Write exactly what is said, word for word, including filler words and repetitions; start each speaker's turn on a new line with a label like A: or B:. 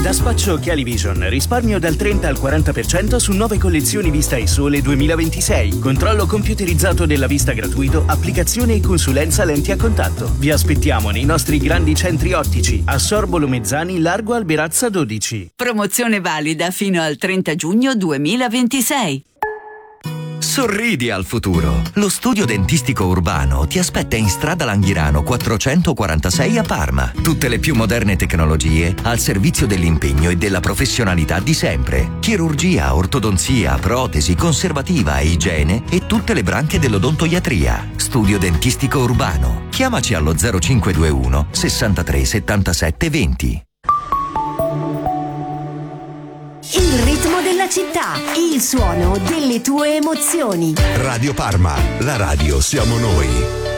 A: Da Spaccio Occhiali Vision risparmio dal trenta al quaranta per cento su nuove collezioni Vista e Sole duemilaventisei. Controllo computerizzato della vista gratuito, applicazione e consulenza lenti a contatto. Vi aspettiamo nei nostri grandi centri ottici a Sorbolo Mezzani, Largo Alberazza dodici.
B: Promozione valida fino al trenta giugno duemilaventisei.
C: Sorridi al futuro. Lo studio dentistico urbano ti aspetta in strada Langhirano quattrocentoquarantasei a Parma. Tutte le più moderne tecnologie al servizio dell'impegno e della professionalità di sempre. Chirurgia, ortodonzia, protesi, conservativa e igiene e tutte le branche dell'odontoiatria. Studio dentistico urbano. Chiamaci allo zero cinque due uno sessantatré settantasette venti.
D: Il ritmo della città, il suono delle tue emozioni.
E: Radio Parma, la radio siamo noi.